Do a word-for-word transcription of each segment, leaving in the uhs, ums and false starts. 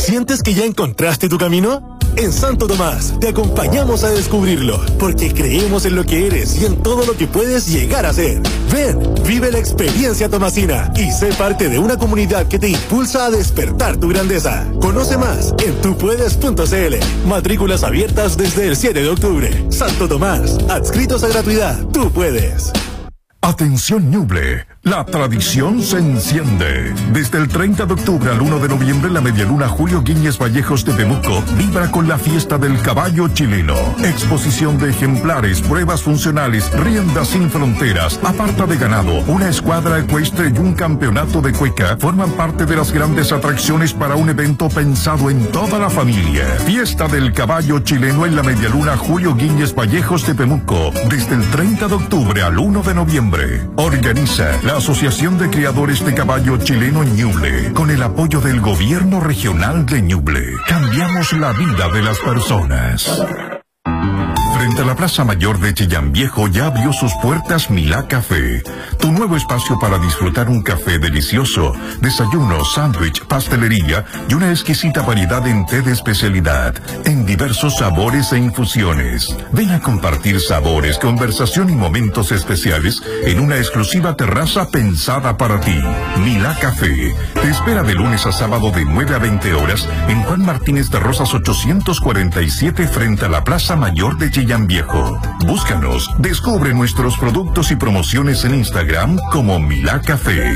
¿Sientes que ya encontraste tu camino? En Santo Tomás te acompañamos a descubrirlo, porque creemos en lo que eres y en todo lo que puedes llegar a ser. Ven, vive la experiencia tomasina y sé parte de una comunidad que te impulsa a despertar tu grandeza. Conoce más en tu puedes punto c l. Matrículas abiertas desde el siete de octubre. Santo Tomás, adscritos a gratuidad. Tú puedes. Atención Ñuble, la tradición se enciende. Desde el treinta de octubre al uno de noviembre, la Medialuna Julio Guíñez Vallejos de Temuco vibra con la fiesta del caballo chileno. Exposición de ejemplares, pruebas funcionales, riendas sin fronteras, aparta de ganado, una escuadra ecuestre y un campeonato de cueca forman parte de las grandes atracciones para un evento pensado en toda la familia. Fiesta del caballo chileno en la Medialuna Julio Guíñez Vallejos de Temuco, desde el treinta de octubre al uno de noviembre. Organiza la Asociación de Criadores de Caballo Chileno Ñuble, con el apoyo del Gobierno Regional de Ñuble. Cambiamos la vida de las personas. Frente a la Plaza Mayor de Chillán Viejo ya abrió sus puertas Milá Café, tu nuevo espacio para disfrutar un café delicioso, desayuno, sándwich, pastelería y una exquisita variedad en té de especialidad, en diversos sabores e infusiones. Ven a compartir sabores, conversación y momentos especiales en una exclusiva terraza pensada para ti. Milá Café te espera de lunes a sábado de nueve a veinte horas en Juan Martínez de Rosas ochocientos cuarenta y siete frente a la Plaza Mayor de Chillán Viejo. Búscanos, descubre nuestros productos y promociones en Instagram como Milá Café.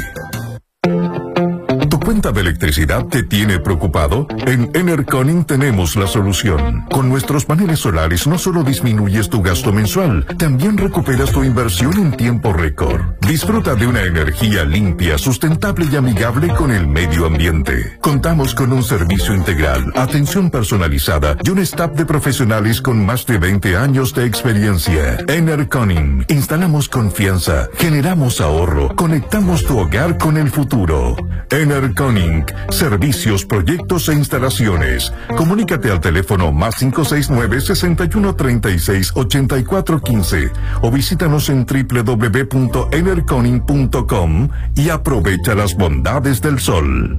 ¿Tu cuenta de electricidad te tiene preocupado? En Enerconing tenemos la solución. Con nuestros paneles solares no solo disminuyes tu gasto mensual, también recuperas tu inversión en tiempo récord. Disfruta de una energía limpia, sustentable y amigable con el medio ambiente. Contamos con un servicio integral, atención personalizada y un staff de profesionales con más de veinte años de experiencia. Enerconing. Instalamos confianza, generamos ahorro, conectamos tu hogar con el futuro. Enerconing. Servicios, proyectos e instalaciones. Comunícate al teléfono más cinco seis nueve, seis uno tres seis, ocho cuatro uno cinco o visítanos en w w w punto enerconing punto com y aprovecha las bondades del sol.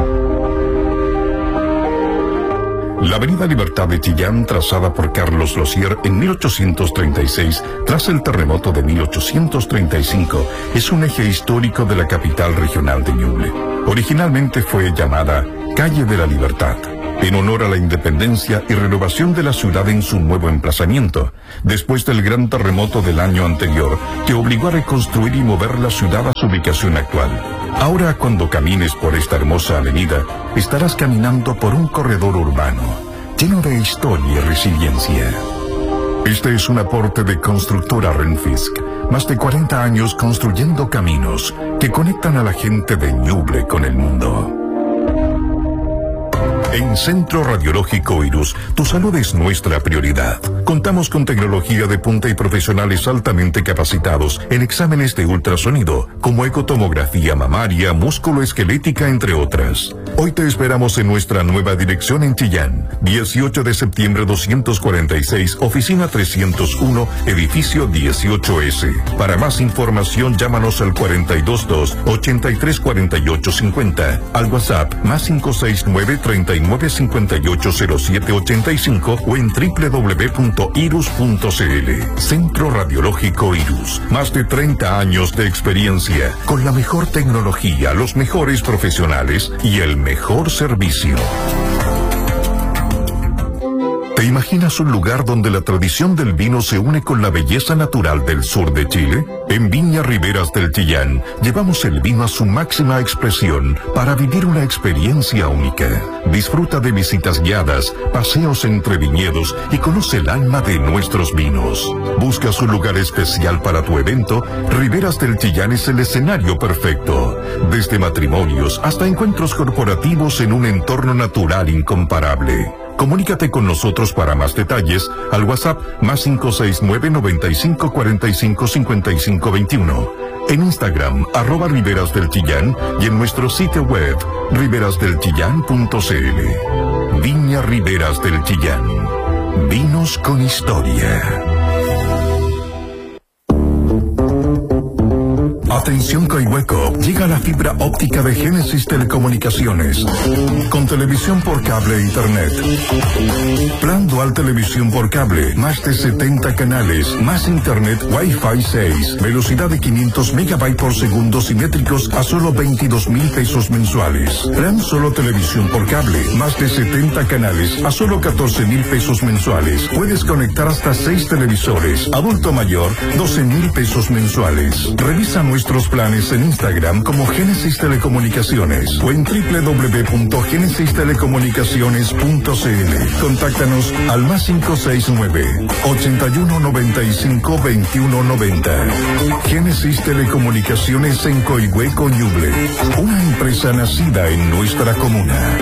La Avenida Libertad de Chillán, trazada por Carlos Losier en mil ochocientos treinta y seis, tras el terremoto de mil ochocientos treinta y cinco, es un eje histórico de la capital regional de Ñuble. Originalmente fue llamada Calle de la Libertad, en honor a la independencia y renovación de la ciudad en su nuevo emplazamiento, después del gran terremoto del año anterior, que obligó a reconstruir y mover la ciudad a su ubicación actual. Ahora, cuando camines por esta hermosa avenida, estarás caminando por un corredor urbano, lleno de historia y resiliencia. Este es un aporte de Constructora Renfisk, más de cuarenta años construyendo caminos que conectan a la gente de Ñuble con el mundo. En Centro Radiológico Irus, tu salud es nuestra prioridad. Contamos con tecnología de punta y profesionales altamente capacitados en exámenes de ultrasonido, como ecotomografía mamaria, músculo-esquelética, entre otras. Hoy te esperamos en nuestra nueva dirección en Chillán, dieciocho de septiembre doscientos cuarenta y seis, oficina trescientos uno, edificio dieciocho ese. Para más información, llámanos al cuarenta y dos dos, ochenta y tres cuarenta y ocho cincuenta, al WhatsApp más cinco seis nueve, treinta y nueve cincuenta y ocho cero siete ochenta y cinco o en w w w punto irus punto c l. Centro Radiológico Irus. Más de treinta años de experiencia, con la mejor tecnología, los mejores profesionales y el mejor servicio. ¿Te imaginas un lugar donde la tradición del vino se une con la belleza natural del sur de Chile? En Viña Riberas del Chillán llevamos el vino a su máxima expresión para vivir una experiencia única. Disfruta de visitas guiadas, paseos entre viñedos y conoce el alma de nuestros vinos. ¿Buscas un lugar especial para tu evento? Riberas del Chillán es el escenario perfecto. Desde matrimonios hasta encuentros corporativos en un entorno natural incomparable. Comunícate con nosotros para más detalles al WhatsApp más cinco seis nueve, noventa y cinco, cuarenta y cinco, cincuenta y cinco veintiuno, en Instagram arroba Riberas del Chillán y en nuestro sitio web riberas del chillán punto c l. Viña Riberas del Chillán. Vinos con historia. Atención Coihueco, llega la fibra óptica de Génesis Telecomunicaciones. Con televisión por cable e internet. Plan dual televisión por cable, más de setenta canales, más internet Wi-Fi seis, velocidad de quinientos megabytes por segundo simétricos a solo veintidós mil pesos mensuales. Plan solo televisión por cable, más de setenta canales a solo catorce mil pesos mensuales. Puedes conectar hasta seis televisores. Adulto mayor, doce mil pesos mensuales. Revisa nuestros planes en Instagram como Génesis Telecomunicaciones o en doble u doble u doble u punto génesis telecomunicaciones punto c l. Contáctanos al más cinco seis nueve, ochenta y uno noventa y cinco veintiuno noventa. Génesis Telecomunicaciones en Coihueco, Ñuble. Una empresa nacida en nuestra comuna.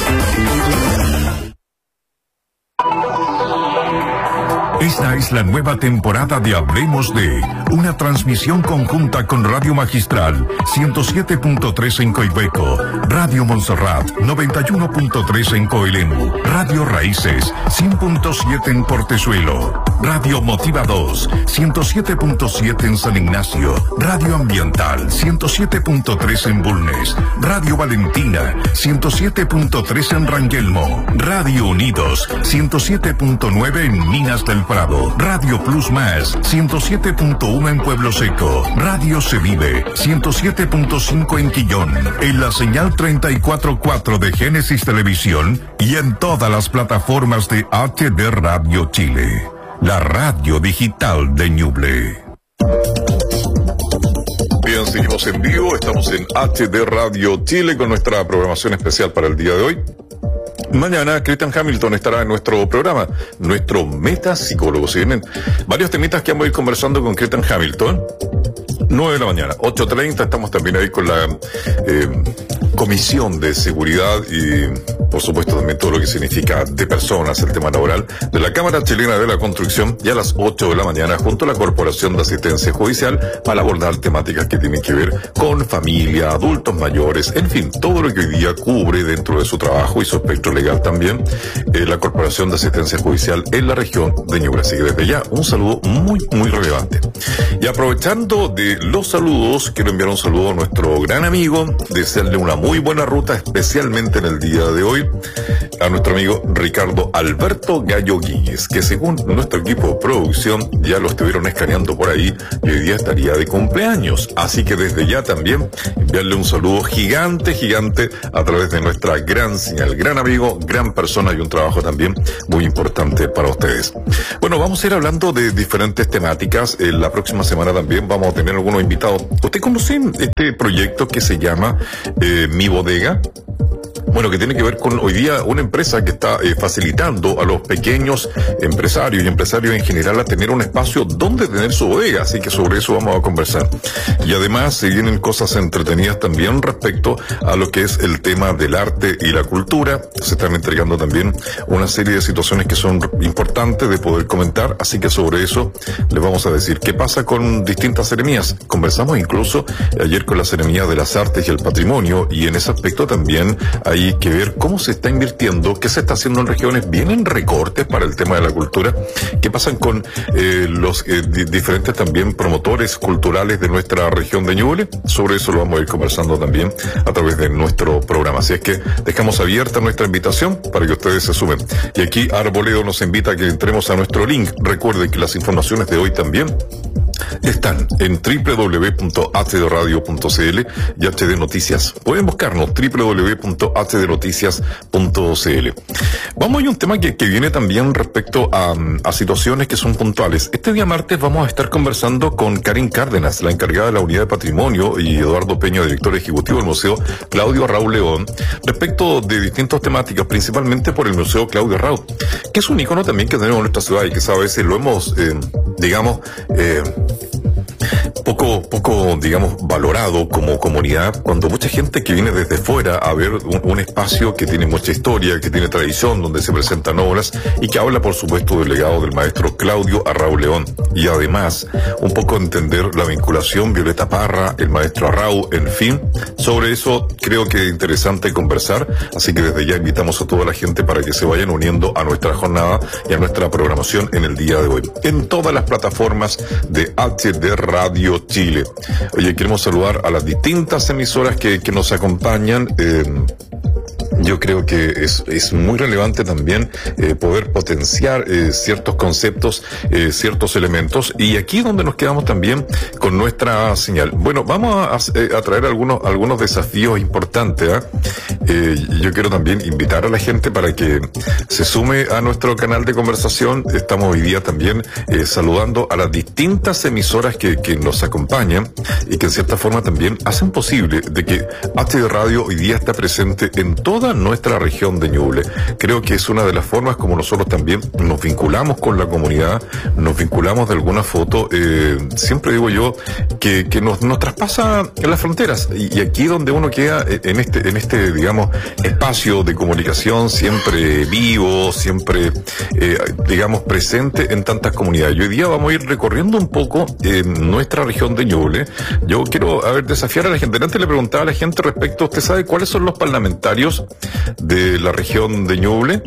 Esta es la nueva temporada de Hablemos de, una transmisión conjunta con Radio Magistral ciento siete punto tres en Coihueco, Radio Montserrat noventa y uno punto tres en Coelemu, Radio Raíces cien punto siete en Portezuelo, Radio Motiva dos ciento siete punto siete en San Ignacio, Radio Ambiental ciento siete punto tres en Bulnes, Radio Valentina ciento siete punto tres en Rangelmo, Radio Unidos ciento siete punto nueve en Minas del Prado, Radio Plus Más ciento siete punto uno en Pueblo Seco, Radio Se Vive ciento siete punto cinco en Quillón, en la señal treinta y cuatro punto cuatro de Génesis Televisión y en todas las plataformas de H D Radio Chile, la radio digital de Ñuble. Bien, seguimos en vivo, estamos en H D Radio Chile con nuestra programación especial para el día de hoy. Mañana Cristian Hamilton estará en nuestro programa, nuestro metapsicólogo. Se vienen varios temitas que vamos a ir conversando con Cristian Hamilton. nueve de la mañana, ocho treinta, estamos también ahí con la eh, Comisión de Seguridad y, por supuesto, también todo lo que significa de personas, el tema laboral, de la Cámara Chilena de la Construcción, y a las ocho de la mañana junto a la Corporación de Asistencia Judicial para abordar temáticas que tienen que ver con familia, adultos mayores, en fin, todo lo que hoy día cubre dentro de su trabajo y su espectro legal también eh, la Corporación de Asistencia Judicial en la región de Ñuble. Así que desde ya un saludo muy, muy relevante. Y aprovechando de los saludos, quiero enviar un saludo a nuestro gran amigo, desearle una muy buena ruta, especialmente en el día de hoy, a nuestro amigo Ricardo Alberto Gallo Guíñez, que según nuestro equipo de producción ya lo estuvieron escaneando por ahí y hoy día estaría de cumpleaños. Así que desde ya también enviarle un saludo gigante, gigante a través de nuestra gran señal, gran amigo, gran persona y un trabajo también muy importante para ustedes. Bueno, vamos a ir hablando de diferentes temáticas. En la próxima semana también vamos a tener algunos invitados. ¿Usted conoce este proyecto que se llama eh, Mi Bodega? Bueno, que tiene que ver con hoy día una empresa que está eh, facilitando a los pequeños empresarios y empresarios en general a tener un espacio donde tener su bodega, así que sobre eso vamos a conversar. Y además se vienen cosas entretenidas también respecto a lo que es el tema del arte y la cultura. Se están entregando también una serie de situaciones que son importantes de poder comentar, así que sobre eso les vamos a decir qué pasa con distintas seremías. Conversamos incluso ayer con la Seremía de las Artes y el Patrimonio, y en ese aspecto también hay que ver cómo se está invirtiendo, qué se está haciendo en regiones. Vienen recortes para el tema de la cultura. ¿Qué pasan con eh, los eh, di- diferentes también promotores culturales de nuestra región de Ñuble? Sobre eso lo vamos a ir conversando también a través de nuestro programa. Así es que dejamos abierta nuestra invitación para que ustedes se sumen. Y aquí Arboledo nos invita a que entremos a nuestro link. Recuerden que las informaciones de hoy también están en doble u doble u doble u punto h d radio punto c l y H D Noticias. Pueden buscarnos doble u doble u doble u punto h d noticias punto c l. Vamos a un tema que, que viene también respecto a, a situaciones que son puntuales. Este día martes vamos a estar conversando con Karen Cárdenas, la encargada de la Unidad de Patrimonio, y Eduardo Peña, director ejecutivo del Museo Claudio Raúl León, respecto de distintas temáticas, principalmente por el Museo Claudio Raúl, que es un icono también que tenemos en nuestra ciudad y que a veces lo hemos, eh, digamos, eh, poco, poco, digamos, valorado como comunidad, cuando mucha gente que viene desde fuera a ver un, un espacio que tiene mucha historia, que tiene tradición, donde se presentan obras y que habla, por supuesto, del legado del maestro Claudio Arrau León. Y además, un poco entender la vinculación Violeta Parra, el maestro Arrau, en fin, sobre eso creo que es interesante conversar, así que desde ya invitamos a toda la gente para que se vayan uniendo a nuestra jornada y a nuestra programación en el día de hoy. En todas las plataformas de H D Radio Radio Chile. Oye, queremos saludar a las distintas emisoras que, que nos acompañan. Eh, Yo creo que es, es muy relevante también eh, poder potenciar eh, ciertos conceptos, eh, ciertos elementos, y aquí donde nos quedamos también con nuestra señal. Bueno, vamos a, a traer algunos, algunos desafíos importantes, ¿eh? Eh, yo quiero también invitar a la gente para que se sume a nuestro canal de conversación. Estamos hoy día también eh, saludando a las distintas emisoras que, que nos acompañan y que en cierta forma también hacen posible de que H D Radio hoy día está presente en toda nuestra región de Ñuble. Creo que es una de las formas como nosotros también nos vinculamos con la comunidad, nos vinculamos de alguna foto, eh, siempre digo yo que, que nos, nos traspasa en las fronteras, y, y aquí donde uno queda en este, en este digamos espacio de comunicación siempre vivo, siempre eh, digamos presente en tantas comunidades. Y hoy día vamos a ir recorriendo un poco eh, nuestra región de Ñuble. Yo quiero a ver, desafiar a la gente. Antes le preguntaba a la gente respecto, ¿usted sabe cuáles son los parlamentarios de la región de Ñuble?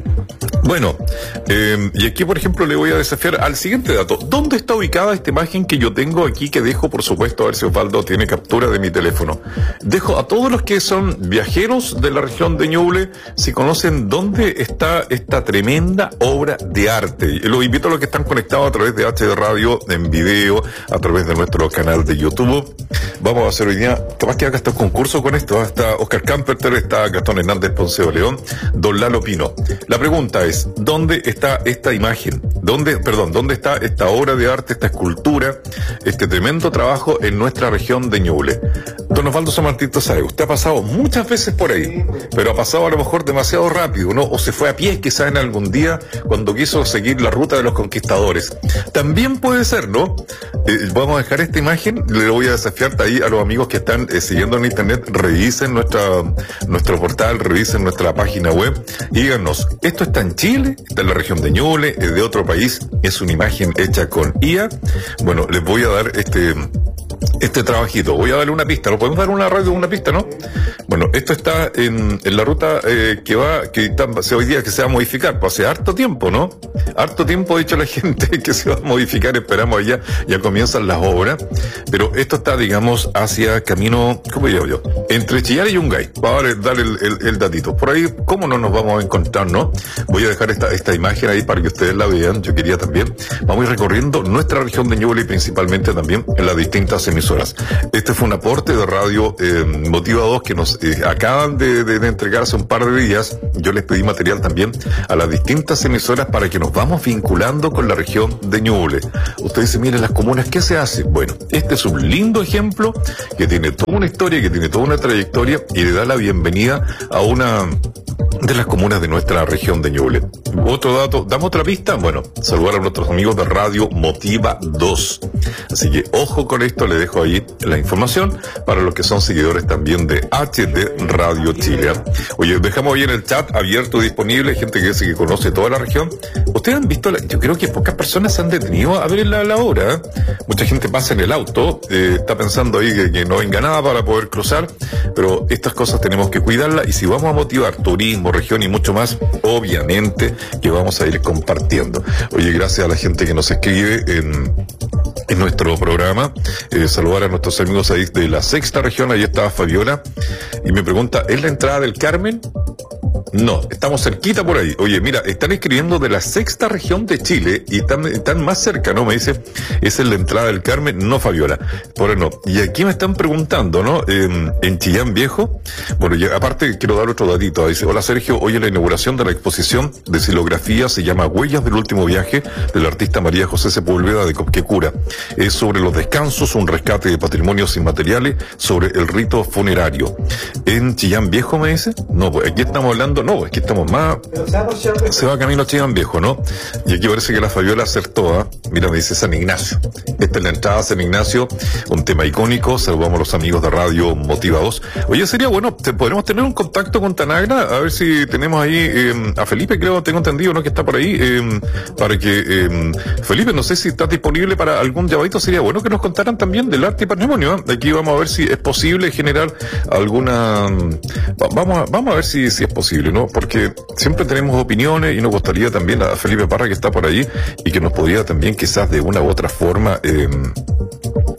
Bueno, eh, y aquí por ejemplo le voy a desafiar al siguiente dato. ¿Dónde está ubicada esta imagen que yo tengo aquí, que dejo por supuesto, a ver si Osvaldo tiene captura de mi teléfono? Dejo a todos los que son viajeros de la región de Ñuble, si conocen dónde está esta tremenda obra de arte. Y los invito a los que están conectados a través de H D Radio en video, a través de nuestro canal de YouTube. Vamos a hacer hoy día, capaz que haga estos concursos con esto. Está Oscar Camperter, está Gastón Hernández Ponce de León, Don Lalo Pino. La pregunta es, ¿dónde está esta imagen? ¿Dónde, perdón, dónde está esta obra de arte, esta escultura, este tremendo trabajo en nuestra región de Ñuble? Don Osvaldo San Martín sabe, usted ha pasado muchas veces por ahí, pero ha pasado a lo mejor demasiado rápido, ¿no? O se fue a pie quizás en algún día cuando quiso seguir la ruta de los conquistadores. También puede ser, ¿no? Eh, vamos a dejar esta imagen, le voy a desafiar ahí a los amigos que están eh, siguiendo en internet, revisen nuestra, nuestro portal, revisen nuestra página web y díganos, ¿esto está en Chile? ¿Está en la región de Ñuble? ¿Es de otro país? ¿Es una imagen hecha con I A? Bueno, les voy a dar este... este trabajito. Voy a darle una pista. ¿Lo podemos dar una radio una pista, no? Bueno, esto está en, en la ruta eh, que va, que está, hoy día que se va a modificar, pues hace harto tiempo, ¿no? Harto tiempo ha dicho la gente que se va a modificar, esperamos allá, ya comienzan las obras, pero esto está, digamos, hacia camino, ¿cómo digo yo? Entre Chillán y Yungay. Vamos a darle el, el, el datito. Por ahí, ¿cómo no nos vamos a encontrar, no? Voy a dejar esta, esta imagen ahí para que ustedes la vean. Yo quería también, vamos a ir recorriendo nuestra región de Ñuble y principalmente también en las distintas emisoras. Este fue un aporte de Radio eh, Motiva dos que nos eh, acaban de, de, de entregar hace un par de días. Yo les pedí material también a las distintas emisoras para que nos vamos vinculando con la región de Ñuble. Ustedes dicen, miren las comunas, ¿qué se hace? Bueno, este es un lindo ejemplo que tiene toda una historia, que tiene toda una trayectoria y le da la bienvenida a una de las comunas de nuestra región de Ñuble. Otro dato, ¿damos otra pista? Bueno, saludar a nuestros amigos de Radio Motiva dos. Así que ojo con esto, le dejo ahí la información para los que son seguidores también de H D Radio Chile. Oye, dejamos ahí en el chat abierto y disponible, gente que dice que conoce toda la región. Ustedes han visto, la, yo creo que pocas personas se han detenido a ver la, la obra, ¿eh? Mucha gente pasa en el auto, eh, está pensando ahí que, que no venga nada para poder cruzar, pero estas cosas tenemos que cuidarlas, y si vamos a motivar turismo, región y mucho más, obviamente que vamos a ir compartiendo. Oye, gracias a la gente que nos escribe en en nuestro programa, eh, saludar a nuestros amigos ahí de la sexta región. Ahí estaba Fabiola y me pregunta, ¿es la entrada del Carmen? No, estamos cerquita por ahí. Oye, mira, están escribiendo de la sexta región de Chile y están, están más cerca, ¿no? Me dice, esa es la entrada del Carmen, no Fabiola. Por no. Y aquí me están preguntando, ¿no? Eh, en Chillán Viejo. Bueno, y aparte quiero dar otro datito. Dice, hola Sergio, hoy en la inauguración de la exposición de silografía se llama Huellas del último viaje del artista María José Sepúlveda de Copquecura. Es sobre los descansos, un rescate de patrimonios inmateriales, sobre el rito funerario. ¿En Chillán Viejo me dice? No, pues aquí estamos hablando, no, aquí estamos más, se va camino a Chillán Viejo, ¿no? Y aquí parece que la Fabiola acertó, ¿eh? Mira, me dice San Ignacio. Esta es la entrada a San Ignacio, un tema icónico. Saludamos a los amigos de Radio Motiva dos. Oye, sería bueno, podremos tener un contacto con Tanagra, a ver si tenemos ahí eh, a Felipe, creo, tengo entendido, ¿no? Que está por ahí, eh, para que, eh, Felipe, no sé si está disponible para algún llamadito. Sería bueno que nos contaran también del arte y patrimonio, ¿eh? Aquí vamos a ver si es posible generar alguna, vamos a, vamos a ver si, si es posible, ¿no? Porque siempre tenemos opiniones y nos gustaría también a Felipe Parra, que está por ahí y que nos podría también quizás de una u otra forma eh,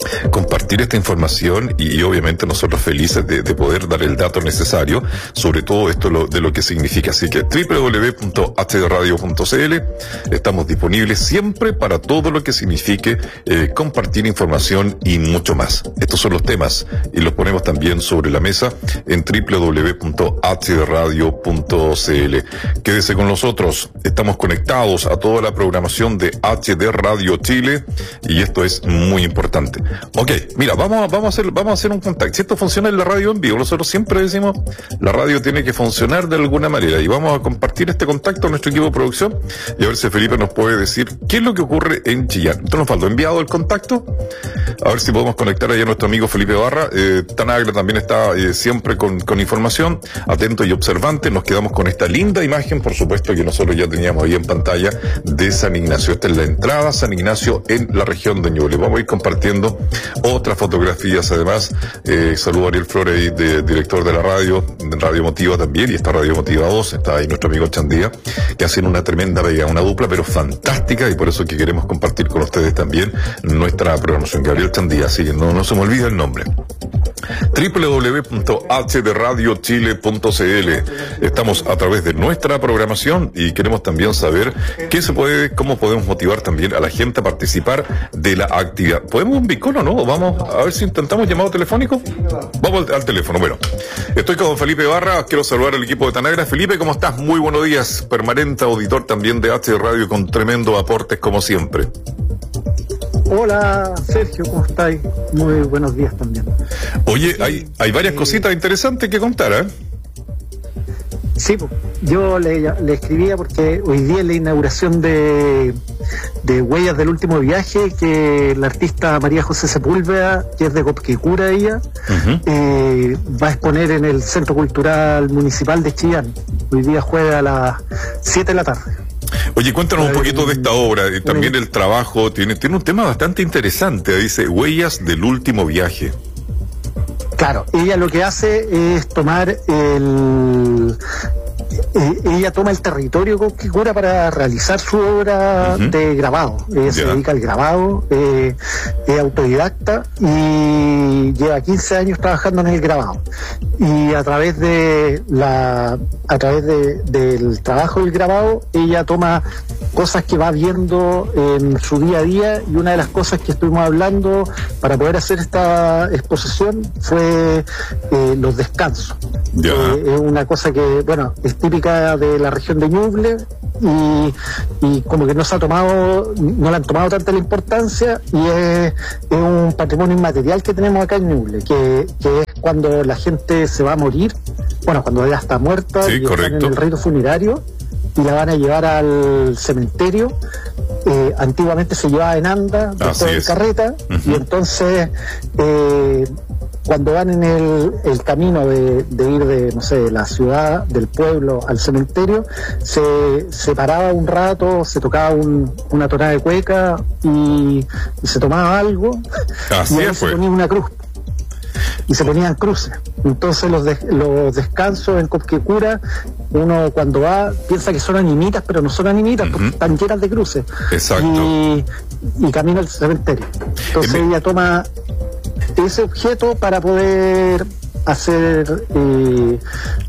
compartir esta información y, y obviamente nosotros felices de, de poder dar el dato necesario sobre todo esto lo, de lo que significa. Así que doble u doble u doble u punto h d radio punto c l, estamos disponibles siempre para todo lo que signifique eh, compartir información y mucho más. Estos son los temas y los ponemos también sobre la mesa en doble u doble u doble u punto h d radio punto c l. Quédese con nosotros, estamos conectados a toda la programación de H D Radio Chile y esto es muy importante. Ok, mira, vamos a, vamos a hacer, vamos a hacer un contacto. Si esto funciona en la radio en vivo, nosotros siempre decimos, la radio tiene que funcionar de alguna manera y vamos a compartir este contacto a nuestro equipo de producción y a ver si Felipe nos puede decir qué es lo que ocurre en Chillán. Entonces nos faltó enviado el contacto, a ver si podemos conectar ahí a nuestro amigo Felipe Barra. eh, Tanagra también está eh, siempre con, con información, atento y observante. Nos quedamos con esta linda imagen, por supuesto, que nosotros ya teníamos ahí en pantalla de San Ignacio. Esta es la entrada a San Ignacio en la región de Ñuble. Vamos a ir compartiendo otras fotografías además. Eh, saludo a Ariel Flores, de, director de la radio, de Radio Motiva también, y esta Radio Motiva dos, está ahí nuestro amigo Chandía, que hacen una tremenda bella, una dupla pero fantástica, y por eso que queremos compartir con ustedes también nuestra programación. Gabriel Chandía, así que no, no se me olvida el nombre. doble u doble u doble u punto h d radio chile punto c l. Estamos a través de nuestra programación y queremos también saber qué se puede, cómo podemos motivar también a la gente a participar de la actividad. ¿Podemos un bicono, no? Vamos a ver si intentamos llamado telefónico. Vamos al, al teléfono. Bueno, estoy con Felipe Barra, quiero saludar al equipo de Tanagra. Felipe, ¿cómo estás? Muy buenos días. Permanente auditor también de H D Radio con tremendo aportes como siempre. Hola Sergio, ¿cómo estáis? Muy buenos días también. Oye, hay, hay varias eh, cositas interesantes que contar, ¿eh? Sí, pues, yo le, le escribía porque hoy día es la inauguración de, de Huellas del Último Viaje, que la artista María José Sepúlveda, que es de Copquecura ella, uh-huh. eh, va a exponer en el Centro Cultural Municipal de Chillán. Hoy día juega a las siete de la tarde. Oye, cuéntanos un poquito de esta obra, y también el trabajo, tiene, tiene un tema bastante interesante, dice Huellas del Último Viaje. Claro, ella lo que hace es tomar el... Eh, ella toma el territorio Copquecura para realizar su obra uh-huh. de grabado. Ella yeah. se dedica al grabado, eh, es autodidacta y lleva quince años trabajando en el grabado. Y a través de la, a través de, del trabajo del grabado, ella toma cosas que va viendo en su día a día, y una de las cosas que estuvimos hablando para poder hacer esta exposición fue eh, los descansos. Yeah. Eh, es una cosa que, bueno, es típica de la región de Ñuble y, y como que no se ha tomado, no le han tomado tanta la importancia, y es, es un patrimonio inmaterial que tenemos acá en Ñuble, que, que es cuando la gente se va a morir, bueno, cuando ya está muerta, sí, y correcto. están en el rito funerario y la van a llevar al cementerio. Eh, antiguamente se llevaba en anda, después en carreta, uh-huh. y entonces eh, cuando van en el, el camino de, de ir de, no sé, de la ciudad, del pueblo al cementerio, se, se paraba un rato, se tocaba un, una tonada de cueca y, y se tomaba algo. Así y ahí fue. Se ponía una cruz. Y se ponían cruces. Entonces los, de, los descansos en Copquecura, uno cuando va piensa que son animitas, pero no son animitas, uh-huh. porque están llenas de cruces. Exacto. Y, y camina al cementerio. Entonces eh, ella toma ese objeto para poder hacer eh,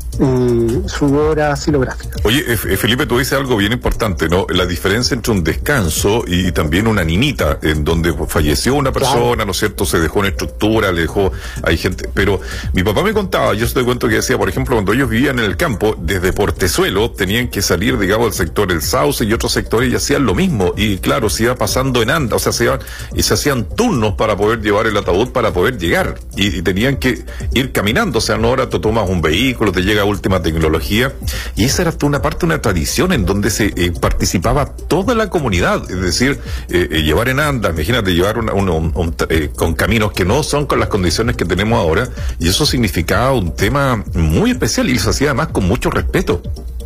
eh, su obra silográfica. Oye, eh, Felipe, tú dices algo bien importante, ¿no? La diferencia entre un descanso y también una animita, en donde falleció una persona, claro. ¿no es cierto? Se dejó una estructura, le dejó, hay gente, pero mi papá me contaba, yo te cuento que decía, por ejemplo, cuando ellos vivían en el campo, desde Portezuelo, tenían que salir, digamos, del sector El Sauce y otros sectores, y hacían lo mismo, y claro, se iba pasando en anda, o sea, se iban, y se hacían turnos para poder llevar el ataúd, para poder llegar, y, y tenían que ir caminando, o sea, no ahora tú tomas un vehículo, te llega última tecnología, y esa era una parte, una tradición en donde se eh, participaba toda la comunidad, es decir, eh, eh, llevar en anda, imagínate llevar una, una, un, un, eh, con caminos que no son con las condiciones que tenemos ahora, y eso significaba un tema muy especial y se hacía además con mucho respeto.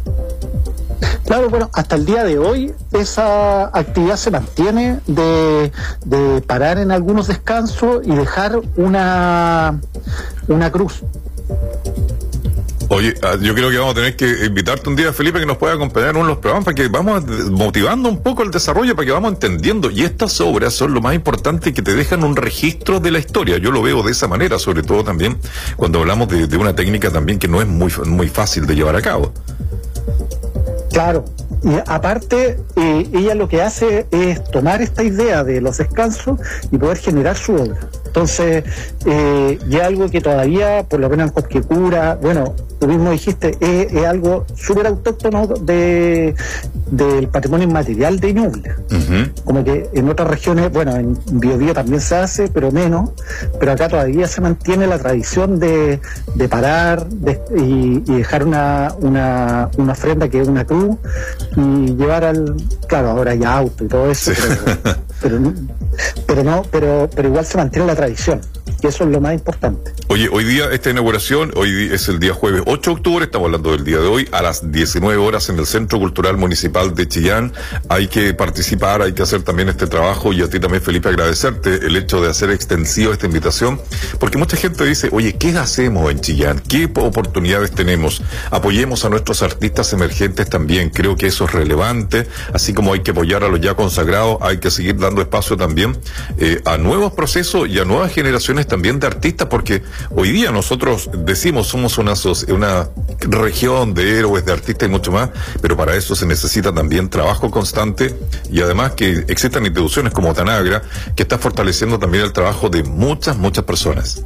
Claro, bueno, hasta el día de hoy esa actividad se mantiene de, de parar en algunos descansos y dejar una, una cruz. Oye, yo creo que vamos a tener que invitarte un día, Felipe, que nos pueda acompañar en uno de los programas para que vamos motivando un poco el desarrollo, para que vamos entendiendo. Y estas obras son lo más importante, que te dejan un registro de la historia. Yo lo veo de esa manera, sobre todo también cuando hablamos de, de una técnica también que no es muy, muy fácil de llevar a cabo. Claro. Y aparte, eh, ella lo que hace es tomar esta idea de los descansos y poder generar su obra. Entonces, eh, ya algo que todavía, por lo menos en Cosquecura, bueno, tú mismo dijiste, es, es algo súper autóctono de, del patrimonio inmaterial de Ñuble. Uh-huh. Como que en otras regiones, bueno, en Biobío también se hace, pero menos, pero acá todavía se mantiene la tradición de, de parar de, y, y dejar una, una, una ofrenda que es una cruz y llevar al, claro, ahora ya auto y todo eso, sí. pero, pero, pero no, pero, pero igual se mantiene la tradición, y eso es lo más importante. Oye, hoy día esta inauguración, hoy es el día jueves ocho de octubre, estamos hablando del día de hoy, a las diecinueve horas en el Centro Cultural Municipal de Chillán. Hay que participar, hay que hacer también este trabajo, y a ti también, Felipe, agradecerte el hecho de hacer extensiva esta invitación, porque mucha gente dice, oye, ¿qué hacemos en Chillán? ¿Qué oportunidades tenemos? Apoyemos a nuestros artistas emergentes también, creo que eso es relevante, así como hay que apoyar a los ya consagrados, hay que seguir dando espacio también eh, a nuevos procesos y a nuevas generaciones también de artistas, porque hoy día nosotros decimos somos una, una región de héroes, de artistas y mucho más, pero para eso se necesita también trabajo constante, y además que existan instituciones como Tanagra, que está fortaleciendo también el trabajo de muchas, muchas personas.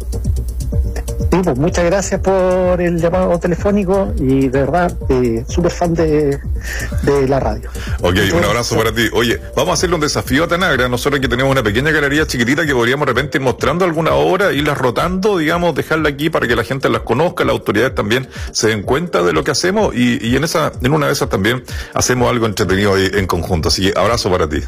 Sí, pues muchas gracias por el llamado telefónico, y de verdad, eh, súper fan de, de la radio. Ok, entonces, un abrazo para ti. Oye, vamos a hacerle un desafío a Tanagra. Nosotros aquí tenemos una pequeña galería chiquitita que podríamos de repente ir mostrando alguna obra, irlas rotando, digamos, dejarla aquí para que la gente las conozca, las autoridades también se den cuenta de lo que hacemos, y, y en esa, en una de esas también hacemos algo entretenido ahí en conjunto. Así que abrazo para ti.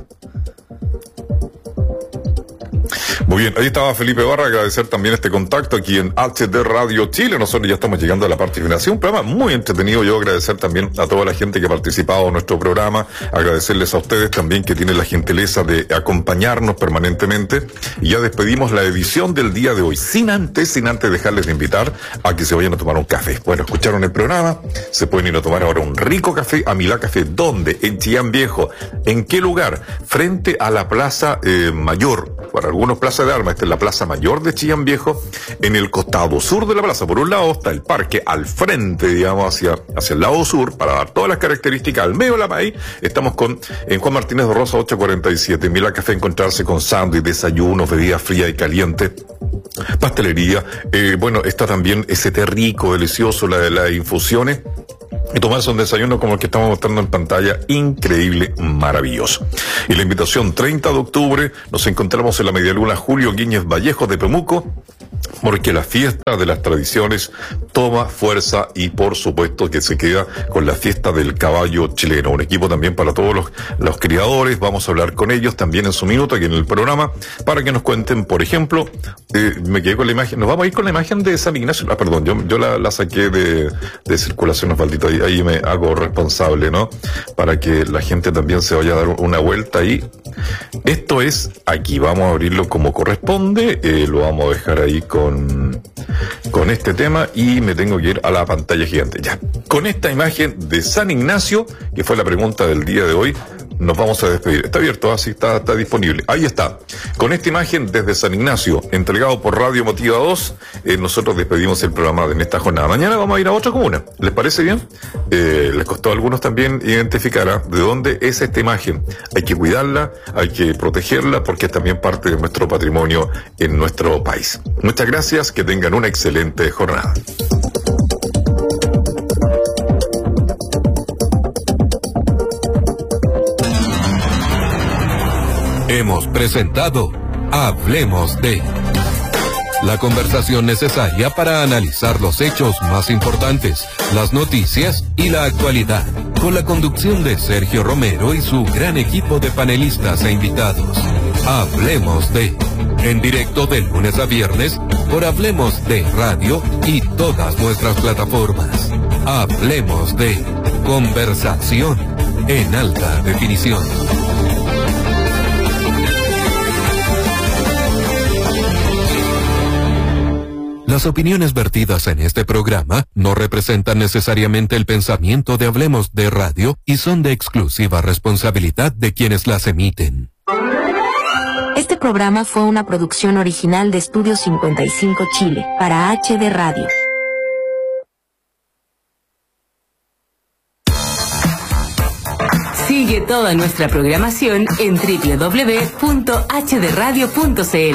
Muy bien, ahí estaba Felipe Barra, agradecer también este contacto aquí en H D Radio Chile. Nosotros ya estamos llegando a la parte final. Ha sido un programa muy entretenido. Yo agradecer también a toda la gente que ha participado en nuestro programa, agradecerles a ustedes también que tienen la gentileza de acompañarnos permanentemente. Y ya despedimos la edición del día de hoy, sin antes, sin antes dejarles de invitar a que se vayan a tomar un café. Bueno, escucharon el programa, se pueden ir a tomar ahora un rico café a Milá Café. ¿Dónde? En Chillán Viejo. ¿En qué lugar? Frente a la Plaza eh, Mayor. Para algunos Plaza de Armas, esta es la Plaza Mayor de Chillán Viejo, en el costado sur de la plaza. Por un lado está el parque, al frente, digamos, hacia, hacia el lado sur, para dar todas las características. Al medio de la maíz, estamos con, en Juan Martínez de Rosa, ocho cuarenta y siete. Milá Café, encontrarse con sándwich, desayunos, bebida fría y caliente, pastelería. Eh, bueno, está también ese té rico, delicioso, la de las infusiones. Y tomarse un desayuno como el que estamos mostrando en pantalla, increíble, maravilloso. Y la invitación, treinta de octubre, nos encontramos en la Medialuna Julio Guíñez Vallejo de Pemuco, porque la fiesta de las tradiciones toma fuerza, y por supuesto que se queda con la fiesta del caballo chileno. Un equipo también para todos los, los criadores. Vamos a hablar con ellos también en su minuto aquí en el programa, para que nos cuenten, por ejemplo, eh, me quedé con la imagen, nos vamos a ir con la imagen de San Ignacio. Ah, perdón, yo, yo la, la saqué de, de circulación, Osvaldito, ahí, ahí me hago responsable, ¿no? Para que la gente también se vaya a dar una vuelta ahí. Esto es, aquí vamos a abrirlo como corresponde, eh, lo vamos a dejar ahí con, con este tema, y me tengo que ir a la pantalla gigante. Ya, con esta imagen de San Ignacio, que fue la pregunta del día de hoy, nos vamos a despedir. Está abierto, así está, está disponible. Ahí está. Con esta imagen desde San Ignacio, entregado por Radio Motiva dos, eh, nosotros despedimos el programa de esta jornada. Mañana vamos a ir a otra comuna. ¿Les parece bien? Eh, les costó a algunos también identificar ¿eh? de dónde es esta imagen. Hay que cuidarla, hay que protegerla, porque es también parte de nuestro patrimonio en nuestro país. Muchas gracias, que tengan una excelente jornada. Hemos presentado Hablemos de, la conversación necesaria para analizar los hechos más importantes, las noticias y la actualidad, con la conducción de Sergio Romero y su gran equipo de panelistas e invitados. Hablemos de, en directo de lunes a viernes por Hablemos de Radio y todas nuestras plataformas. Hablemos de, conversación en alta definición. Las opiniones vertidas en este programa no representan necesariamente el pensamiento de Hablemos de Radio y son de exclusiva responsabilidad de quienes las emiten. Este programa fue una producción original de Estudio cincuenta y cinco Chile para H D Radio. Sigue toda nuestra programación en doble u doble u doble u punto h d radio punto c l.